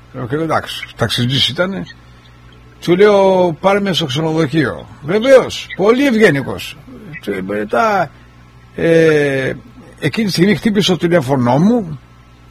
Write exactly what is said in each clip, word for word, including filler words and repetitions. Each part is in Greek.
Και εντάξει, ταξιτζής ήτανε. Του λέω πάρε με στο ξενοδοχείο. Βεβαίως, πολύ ευγενικός. Μετά ε, εκείνη τη στιγμή χτύπησε το τηλέφωνό μου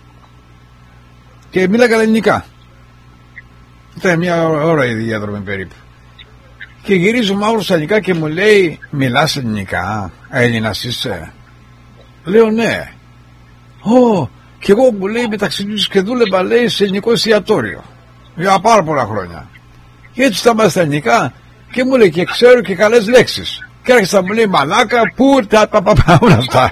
και μίλαγα ελληνικά. Ήταν μια ώρα η διάδρομη περίπου. Και γυρίζω μαύρο στα ελληνικά και μου λέει μιλάς ελληνικά, Έλληνας είσαι? Λέω ναι. Ω, και εγώ μου λέει μεταξύ τους και δούλευα λέει σε ελληνικό εστιατόριο για πάρα πολλά χρόνια. Και έτσι σταμάτησα στα ελληνικά και μου λέει και ξέρω και καλές λέξεις. Και άρχισε να μου λέει μαλάκα, πού, τα παπαπα, όλα αυτά.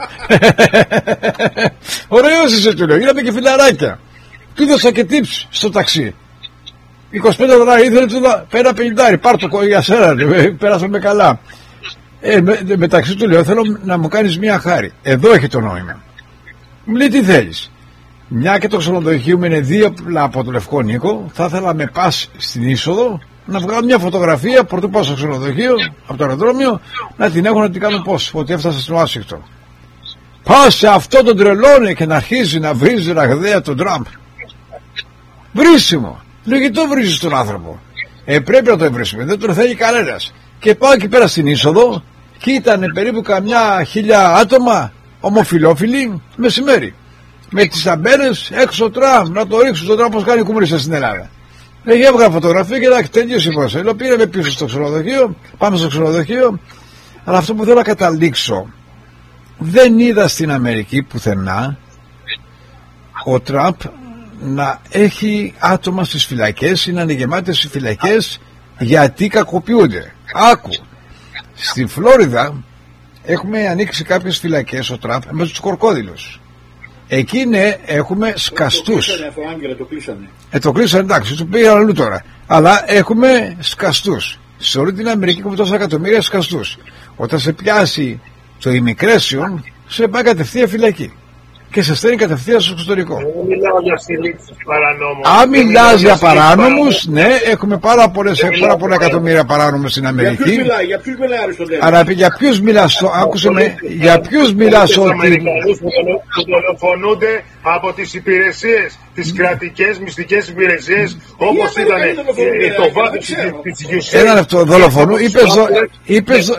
Ωραίος είσαι, του λέω, γίναμε και φιλαράκια. Του έδωσα και tips στο ταξί. είκοσι πέντε δολάρια ήθελε, του έδωσα πέρα πενήντα, πάρ' το για σένα, πέρασαμε καλά. Ε, με, μεταξύ του λέω, θέλω να μου κάνεις μια χάρη. Εδώ έχει το νόημα. Μου λέει τι θέλεις? Μια και το ξενοδοχείο μου είναι δίπλα από το Λευκό Νίκο, θα ήθελα να με πας στην είσοδο να βγάλω μια φωτογραφία πρωτού πάω στο ξενοδοχείο από το αεροδρόμιο, να την έχω να την κάνω πώς, ότι έφτασα στην Ουάσιγκτον. Πάω σε αυτό τον τρελώνε και να αρχίζει να βρίζει ραγδαία τον Τραμπ. Βρίσιμο. Λέω γιατί το βρίζεις τον άνθρωπο? Ε, πρέπει να το βρίσουμε, δεν τον θέλει κανένας. Και πάω εκεί πέρα στην είσοδο και ήταν περίπου καμιά χίλια άτομα ομοφιλόφιλοι μεσημέρι. Με τις ταμπέλες έξω Τραμπ, να το ρίξουν στον Τραμπ όπως κάνει κομμουνιστές στην Ελλάδα. Έχει έβγαλα φωτογραφία και εντάξει, τελείωσε η υπόθεση. Λέω πήραμε πίσω στο ξενοδοχείο, πάμε στο ξενοδοχείο. Αλλά αυτό που θέλω να καταλήξω, δεν είδα στην Αμερική πουθενά ο Τραμπ να έχει άτομα στις φυλακές ή να είναι γεμάτες οι φυλακές γιατί κακοποιούνται. Άκου, στη Φλόριδα έχουμε ανοίξει κάποιες φυλακές ο Τραμπ με τους κορκόδηλους. Εκεί ναι, έχουμε σκαστούς. Το κλείσανε αυτό, Άγγελε, το κλείσανε. Ε, το κλείσανε, εντάξει, το πήγαν αλλού τώρα. Αλλά έχουμε σκαστούς. Σε όλη την Αμερική έχουμε τόσα εκατομμύρια σκαστούς. Όταν σε πιάσει το immigration, σε πάει κατευθείαν φυλακή. Και σε στέλνει κατευθείαν στο εξωτερικό. Δεν μιλάω για συλλήψεις παρανόμων. Αν μιλάς για παράνομους, ναι, έχουμε πάρα, πολλές, πάρα πολλά εκατομμύρια παράνομους στην Αμερική. Για ποιους μιλάει, για ποιους μιλάει Αριστοτέλη? Αλλά για ποιους μιλάς, το, άκουσε με, για ποιους μιλάς ότι... Αμερικανούς που δολοφονούνται από τις υπηρεσίες, τις κρατικές μυστικές υπηρεσίες, όπως ήταν το βάθος της Γιουσέλ. Έναν αυτό δολοφονού, είπες...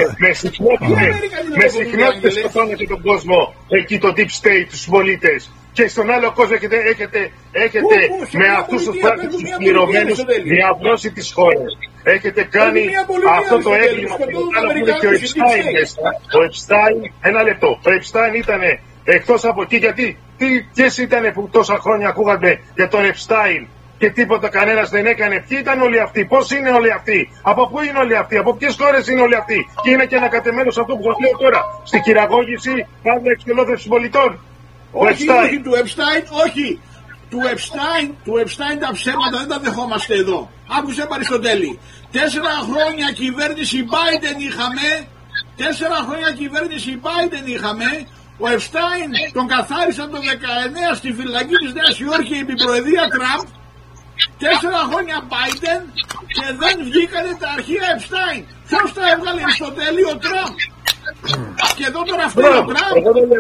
Με συχνότητες σκοτώνετε τον κόσμο, εκεί το deep state, τους πολίτες. Και στον άλλο κόσμο έχετε, έχετε, έχετε με αυτούς τους πράξεις τους πληρωμένους διαβρώσει τις χώρες. Έχετε κάνει αυτό το έγκλημα που είναι και ο Επστάιν μέσα. Ο Επστάιν, ένα λεπτό, ο Επστάιν ήταν εκτός από εκεί, γιατί τι, ποιες ήταν που τόσα χρόνια ακούγατε για τον Επστάιν και τίποτα κανένας δεν έκανε? Ποιοι ήταν όλοι αυτοί, πώς είναι όλοι αυτοί, από πού είναι όλοι αυτοί, από ποιες χώρες είναι όλοι αυτοί? Και είναι και ανακατεμένος αυτό που σας λέω τώρα, στη χειραγώγηση πάντα εξολόθρευση πολιτών. Όχι, όχι, του Epstein, όχι. Του Epstein, του Epstein τα ψέματα δεν τα δεχόμαστε εδώ. Άκουσε Αριστοτέλη. Τέσσερα χρόνια κυβέρνηση Biden είχαμε, τέσσερα χρόνια κυβέρνηση Biden είχαμε. Ο Epstein τον καθάρισαν το δεκαεννέα στη φυλακή της Νέας Υόρκη επί προεδρία Τραμπ. Τέσσερα χρόνια Biden και δεν βγήκανε τα αρχεία Epstein. Ποιος τα έβγαλε Αριστοτέλη? Ο Τραμπ. Και εδώ τώρα αυτό ο Τραμπ.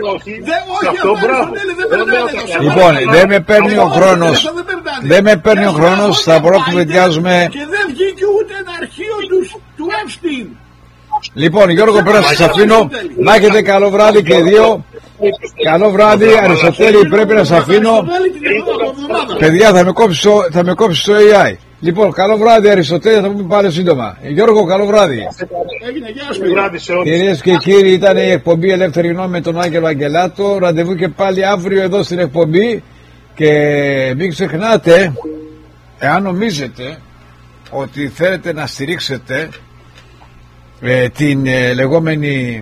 Λοιπόν, δεν με παίρνει ο χρόνος. Δεν με παίρνει ο χρόνος. Θα μπορώ να κουβεντιάζουμε. Και δεν βγήκε ούτε ένα αρχείο του Epstein. Λοιπόν, Γιώργο, πέρα σας αφήνω. Να έχετε καλό βράδυ και δύο. Καλό βράδυ, Αριστοτέλη, πρέπει να σας αφήνω. Παιδιά, θα με κόψει το, θα με κόψει το έι άι. Λοιπόν, καλό βράδυ, Αριστοτέλη, θα πούμε πάλι σύντομα. Γιώργο, καλό βράδυ. Κυρίες και κύριοι, ήταν η εκπομπή Ελεύθερη Γνώμη με τον Άγγελο Αγγελάτο. Ραντεβού και πάλι αύριο εδώ στην εκπομπή. Και μην ξεχνάτε, εάν νομίζετε ότι θέλετε να στηρίξετε ε, την ε, λεγόμενη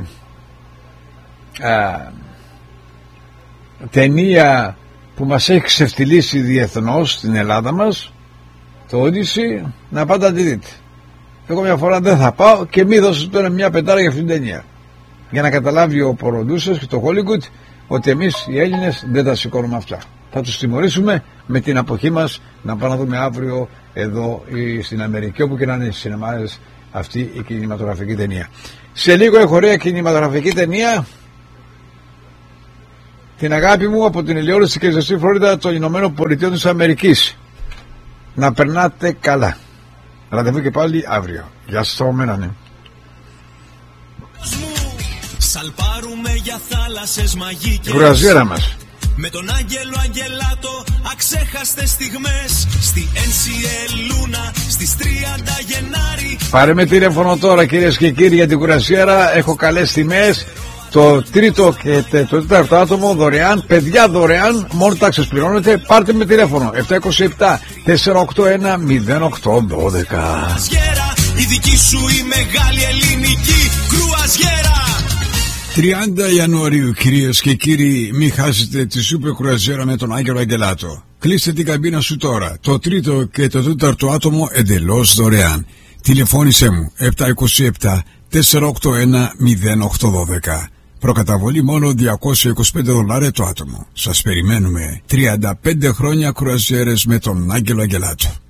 α, ταινία που μας έχει ξεφτυλίσει διεθνώς στην Ελλάδα μας, το Odyssey, να πάτε να τη δείτε. Εγώ μια φορά δεν θα πάω και μη δώσω τώρα μια πεντάρα για αυτήν την ταινία, για να καταλάβει ο Ποροντούσος και το Hollywood ότι εμείς οι Έλληνες δεν τα σηκώνουμε αυτά. Θα τους τιμωρήσουμε με την αποχή μας να πάμε να δούμε αύριο εδώ ή στην Αμερική, όπου και να είναι στις σινεμάδες αυτή η κινηματογραφική ταινία. Σε λίγο έχω ωραία κινηματογραφική ταινία, την αγάπη μου από την ηλιόλουστη και ζεστή Φλόριδα των Ηνωμένων Πολιτειών της Αμερικής. Να περνάτε καλά. Ραντεβού και πάλι αύριο. Γεια σας το μένανε. Σαλπάρουμε για θάλασσες μαγικές. Η κουραζιέρα μας. Με τον Άγγελο Αγγελάτο, αξέχαστες στιγμές. Στη εν σι ελ Λούνα, στις τριάντα Γενάρη. Πάρε με τηλέφωνο τώρα κυρίες και κύριοι για την κουρασιέρα. Έχω καλές τιμές. Το τρίτο και το τέταρτο άτομο δωρεάν. Παιδιά δωρεάν. Μόνο τάξες πληρώνετε. Πάρτε με τηλέφωνο επτά είκοσι επτά τετρακόσια ογδόντα ένα μηδέν οκτώ δώδεκα. Η δική σου η μεγάλη ελληνική κρουαζιέρα. τριάντα Ιανουαρίου, κυρίες και κύριοι, μην χάσετε τη σούπερ κρουαζιέρα με τον Άγγελο Αγγελάτο. Κλείστε την καμπίνα σου τώρα. Το τρίτο και το τέταρτο άτομο εντελώς δωρεάν. Τηλεφώνησέ μου επτά είκοσι επτά τετρακόσια ογδόντα ένα μηδέν οκτώ δώδεκα. Προκαταβολή μόνο διακόσια είκοσι πέντε δολάρια το άτομο. Σας περιμένουμε. τριάντα πέντε χρόνια κρουαζιέρες με τον Άγγελο Αγγελάτο.